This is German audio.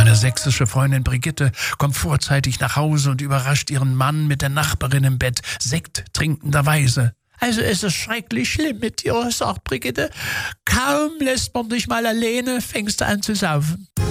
Meine sächsische Freundin Brigitte kommt vorzeitig nach Hause und überrascht ihren Mann mit der Nachbarin im Bett, Sekt trinkenderweise. Also es ist schrecklich schlimm mit dir, sagt Brigitte. Kaum lässt man dich mal alleine, fängst du an zu saufen.